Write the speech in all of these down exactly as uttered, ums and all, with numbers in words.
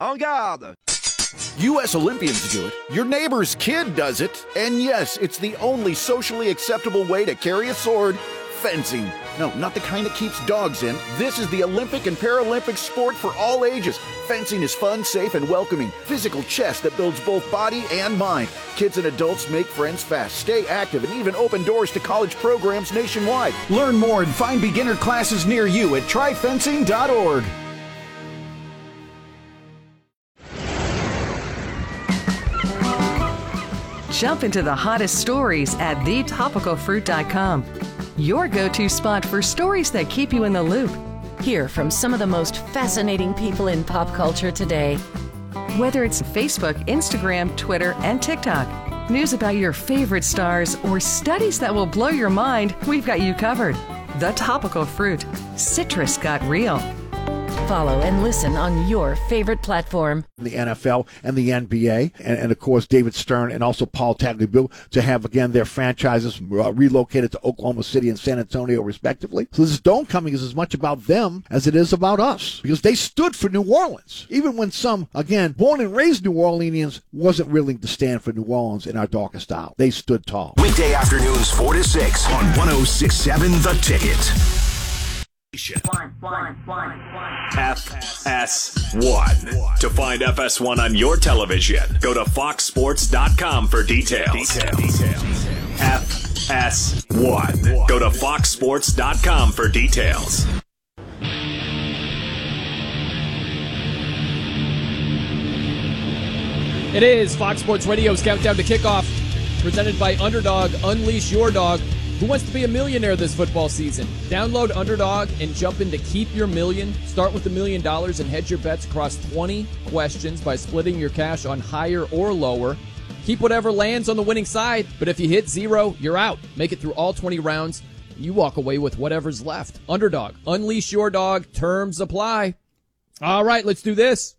En garde! U S Olympians do it. Your neighbor's kid does it. And yes, it's the only socially acceptable way to carry a sword. Fencing. No, not the kind that keeps dogs in. This is the Olympic and Paralympic sport for all ages. Fencing is fun, safe, and welcoming. Physical chess that builds both body and mind. Kids and adults make friends fast, stay active, and even open doors to college programs nationwide. Learn more and find beginner classes near you at try fencing dot org. Jump into the hottest stories at the topical fruit dot com. Your go-to spot for stories that keep you in the loop. Hear from some of the most fascinating people in pop culture today. Whether it's Facebook, Instagram, Twitter, and TikTok, news about your favorite stars, or studies that will blow your mind, we've got you covered. The Topical Fruit. Citrus got real. Follow and listen on your favorite platform. The N F L and the N B A, and, and of course David Stern and also Paul Tagliabue to have again their franchises uh, relocated to Oklahoma City and San Antonio respectively. So this Homecoming is as much about them as it is about us, because they stood for New Orleans, even when some, again, born and raised New Orleanians wasn't willing to stand for New Orleans in our darkest hour. They stood tall. Weekday afternoons four to six on one oh six point seven The Ticket. One, one, one, one. F S one. To find F S one on your television, go to fox sports dot com for details. Details. F S one. Go to fox sports dot com for details. It is Fox Sports Radio's Countdown to Kickoff, presented by Underdog. Unleash your dog. Who wants to be a millionaire this football season? Download Underdog and jump in to keep your million. Start with a million dollars and hedge your bets across twenty questions by splitting your cash on higher or lower. Keep whatever lands on the winning side, but if you hit zero, you're out. Make it through all twenty rounds. You walk away with whatever's left. Underdog. Unleash your dog. Terms apply. All right, let's do this.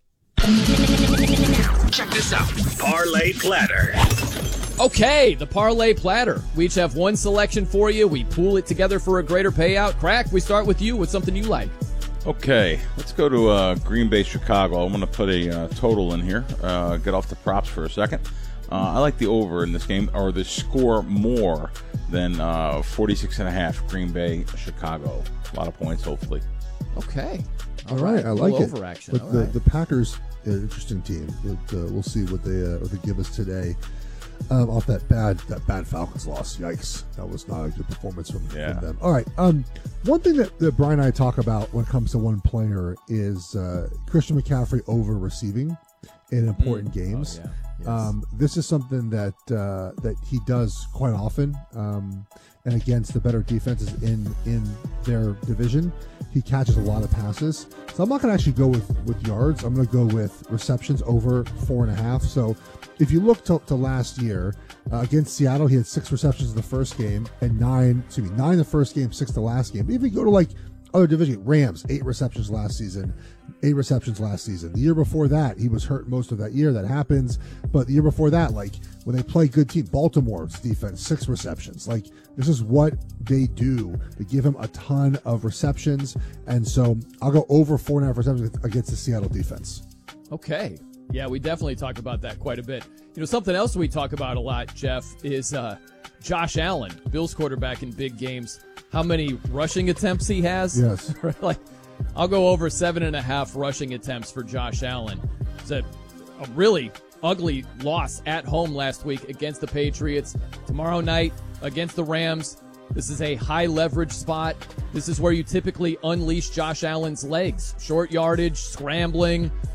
Check this out. Parlay Platter. Okay, the Parlay Platter. We each have one selection for you. We pool it together for a greater payout. Crack, we start with you with something you like. Okay, let's go to uh, Green Bay, Chicago. I'm going to put a uh, total in here. Uh, get off the props for a second. Uh, I like the over in this game, or the score more than uh, forty-six and a half. Green Bay, Chicago. A lot of points, hopefully. Okay. All right, I like it. Over action. But All the, right. the Packers, uh, interesting team. But, uh, we'll see what they uh, what they give us today. Um, off that bad that bad Falcons loss. Yikes. That was not a good performance from, Yeah. from them. All right. Um, one thing that, that Brian and I talk about when it comes to one player is uh, Christian McCaffrey over receiving in important Mm. games. Oh, yeah. Yes. Um, this is something that uh, that he does quite often, um, and against the better defenses in in their division, he catches a lot of passes. So I'm not going to actually go with, with yards. I'm going to go with receptions over four and a half. So if you look to, to last year uh, against Seattle, he had six receptions in the first game and nine, excuse me, nine the first game, six the last game. But if you go to like other division, Rams, eight receptions last season, eight receptions last season. The year before that, he was hurt most of that year. That happens. But the year before that, like when they play good team, Baltimore's defense, six receptions. Like this is what they do. They give him a ton of receptions. And so I'll go over four and a half receptions against the Seattle defense. Okay. Yeah, we definitely talk about that quite a bit. You know, something else we talk about a lot, Jeff, is uh, Josh Allen, Bills quarterback in big games. How many rushing attempts he has? Yes. Like, I'll go over seven and a half rushing attempts for Josh Allen. It's a, a really ugly loss at home last week against the Patriots. Tomorrow night against the Rams. This is a high leverage spot. This is where you typically unleash Josh Allen's legs. Short yardage, scrambling,